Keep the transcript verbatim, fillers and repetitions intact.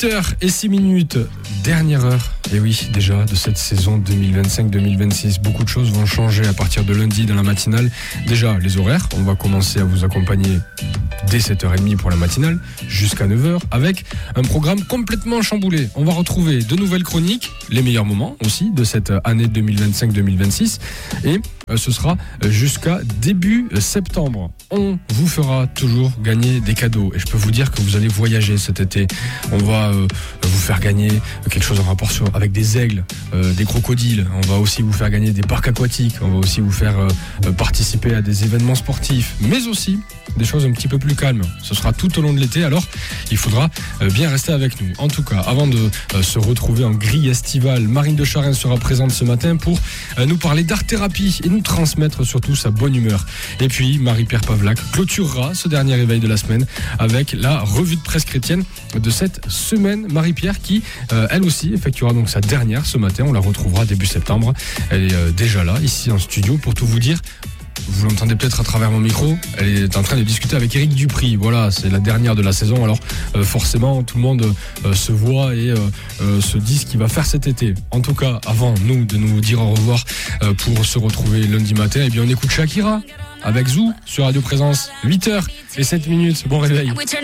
heures six minutes, dernière heure, et oui, déjà de cette saison deux mille vingt-cinq deux mille vingt-six. Beaucoup de choses vont changer à partir de lundi dans la matinale. Déjà, les horaires, on va commencer à vous accompagner dès sept heures trente pour la matinale, jusqu'à neuf heures, avec un programme complètement chamboulé. On va retrouver de nouvelles chroniques, les meilleurs moments aussi de cette année deux mille vingt-cinq deux mille vingt-six, et ce sera jusqu'à début septembre. On vous fera toujours gagner des cadeaux, et je peux vous dire que vous allez voyager cet été. On va euh, vous faire gagner quelque chose en rapport sur, avec des aigles, euh, des crocodiles. On va aussi vous faire gagner des parcs aquatiques. On va aussi vous faire euh, participer à des événements sportifs, mais aussi des choses un petit peu plus calmes. Ce sera tout au long de l'été, alors il faudra euh, bien rester avec nous. En tout cas, avant de euh, se retrouver en grille estivale, Marine de Charenne sera présente ce matin pour euh, nous parler d'art-thérapie et nous transmettre surtout sa bonne humeur. Et puis, Marie-Pierre Pavlac clôturera ce dernier réveil de la semaine avec la revue de presse chrétienne de cette semaine. Marie-Pierre qui, euh, elle aussi, effectuera donc sa dernière ce matin. On la retrouvera début septembre. Elle est euh, déjà là, ici en studio, pour tout vous dire. Vous l'entendez peut-être à travers mon micro, elle est en train de discuter avec Éric Dupri. Voilà, c'est la dernière de la saison, alors euh, forcément tout le monde euh, se voit et euh, euh, se dit ce qu'il va faire cet été. En tout cas, avant nous de nous dire au revoir euh, pour se retrouver lundi matin, eh bien on écoute Shakira avec Zou sur Radio Présence, huit heures sept minutes. Bon réveil.